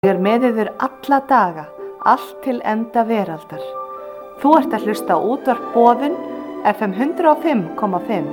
Ég með yfir alla daga, allt til enda veraldar. Þú ert að hlusta á útvarp Boðun, FM 105,5.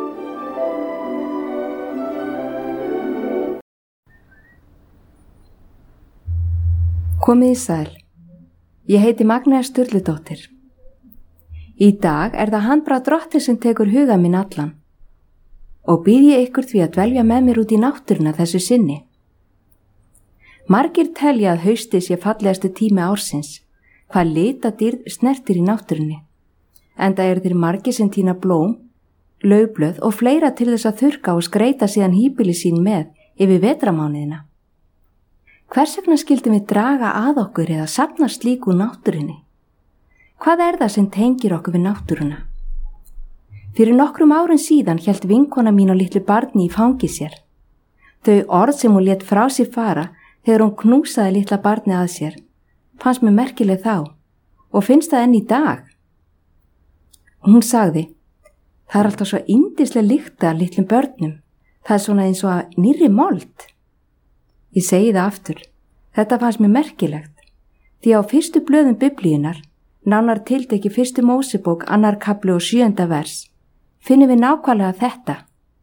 Komið í sæl. Ég heiti Magnea Sturludóttir. Í dag það handbragð Drottins sem tekur huga minn allan og býð ég ykkur því að dvelja með mér út í náttúruna þessu sinni. Margir telja að hausti sé fallegasti tími ársins, hvað litadýrð snertir í náttúrunni, enda þeir margir sem tína blóm, laufblöð og fleira til þess að þurrka og skreita síðan híbýli sín með yfir vetramánuðina. Hvers vegna skildum við draga að okkur eða safna slíku náttúrunni? Hvað það sem tengir okkur við náttúruna? Fyrir nokkrum árum síðan hélt vinkona mín á litlu barni í fangi sér. Þau orð sem hún lét frá sér fara þegar hún knúsaði litla barni að sér, fannst mér merkileg þá og finnst það enn í dag. Hún sagði, það alltaf svo yndisleg lykta af litlum börnum, það svona eins og að nýrri mold. Ég segi það aftur, þetta fannst mér merkilegt, því á fyrstu blöðum Biblíunar, nánar tiltekki fyrstu Mósebók, 2. kafli og 7. vers, finnum við nákvæmlega þetta.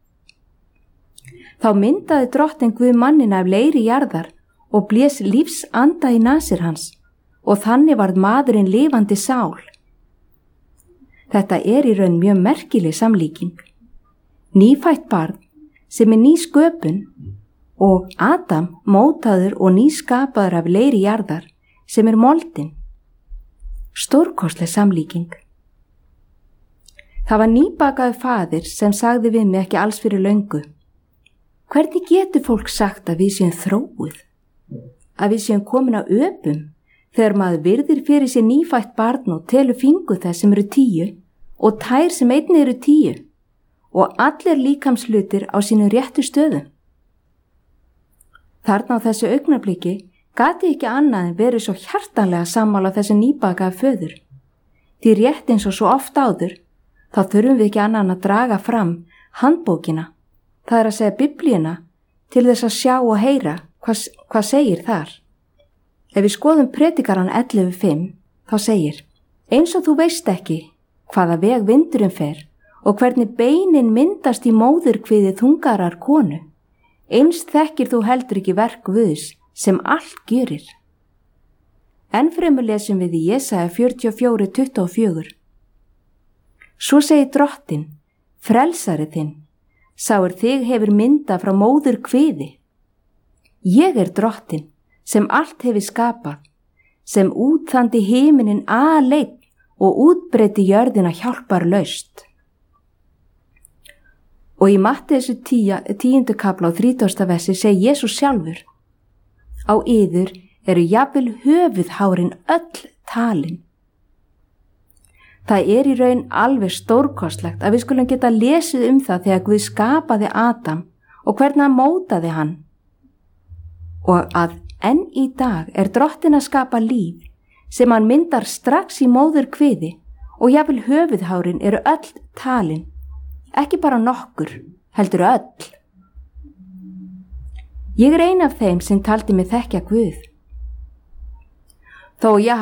Þá myndaði Drottinn Guð manninn af leiri jarðar og blés lífsanda í nasir hans og þannig varð maðurinn lifandi sál. Þetta í raun mjög merkileg samlíking. Nýfætt barn sem ný sköpun og Adam mótaður og nýskapaður af leiri jarðar sem moldin. Stórkostleg samlíking. Það var nýbakaður faðir sem sagði við mig ekki alls fyrir löngu. Hvernig getur fólk sagt að við séum þróuð? Að við séum komin á öpum þegar maður virðir fyrir sér nýfætt barn og telur fingur þess sem 10 og tær sem einnig 10 og allir líkamshlutir á sínu réttu stöðum. Þarna á þessu augnabliki gat ég ekki annað en verið svo hjartanlega sammála þessu nýbakaða föður. Því rétt eins og svo oft áður, þá þurfum við ekki annað en að draga fram handbókina, það að segja Biblíuna, til þess að sjá og heyra hvað segir þar. Ef við skoðum Predikarann 11:5, þá segir, eins og þú veist ekki hvaða veg vindurinn fer og hvernig beinin myndast í móðurkviði þungarar konu, eins þekkir þú heldur ekki verk Guðs sem allt gjörir. Ennfremur lesum við í Jesaja 44:24. Svo segir Drottinn, frelsari þinn, sá þig hefur mynda frá móðurkviði. Ég Drottinn sem allt hefur skapað, sem útþandi himinin aleinn og útbreiddi jörðina hjálparlaust. Og í Matteusar 10. kafla og 30. versi segir Jesús sjálfur, á yður jafnvel höfuðhárin öll talin. Það í raun alveg stórkostlegt að við skulum geta lesið það þegar Guð skapaði Adam og hvernig hann mótaði hann. Og að enn í dag Drottinn að skapa líf sem hann myndar strax í móðurkviði og jafnvel höfuðhárin öll talin, ekki bara nokkur, heldur öll. Ég ein af þeim sem taldi mig þekkja Guð. Þó ég